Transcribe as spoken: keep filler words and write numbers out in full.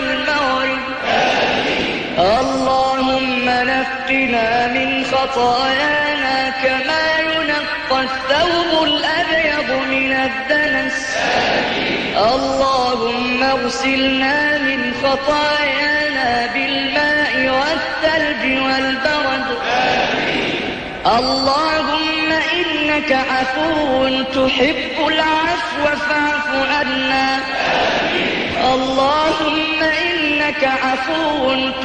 والمغرب. اللهم نقنا من خطايانا كما ينقى الثوب الأبيض من الدنس. اللهم اغسلنا من خطايانا بالماء والثلج والبرد. اللهم إنك عفو تحب العفو فاعف عنا. اللهم إنك عفو